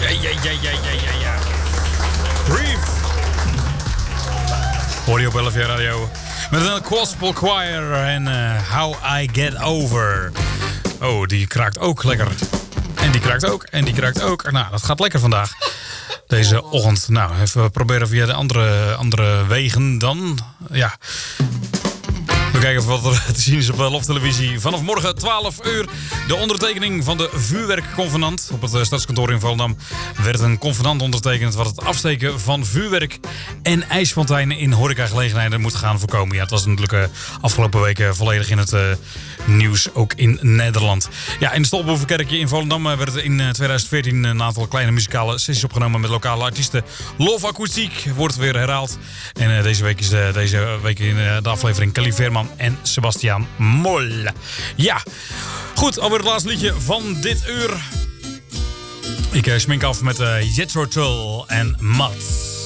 Ja. Brief. Hoor je op LFJ Radio. Met een gospel choir en How I Get Over. Oh, die kraakt ook lekker. En die kraakt ook. En die kraakt ook. Nou, dat gaat lekker vandaag. Deze ochtend. Nou, even proberen via de andere wegen dan. Ja. We kijken even wat er te zien is op Love Televisie. Vanaf morgen 12 uur de ondertekening van de vuurwerkconvenant. Op het stadskantoor in Volendam werd een convenant ondertekend wat het afsteken van vuurwerk en ijsfonteinen in horecagelegenheden moet gaan voorkomen. Ja, het was natuurlijk afgelopen weken volledig in het nieuws, ook in Nederland. Ja, in het Stolbovenkerkje in Volendam werd in 2014 een aantal kleine muzikale sessies opgenomen met lokale artiesten. Love Akoestiek wordt weer herhaald. En deze week is in de aflevering Kelly Veerman en Sebastiaan Mol. Ja, goed, alweer het laatste liedje van dit uur. Ik smink af met Jethro Tull en Mats.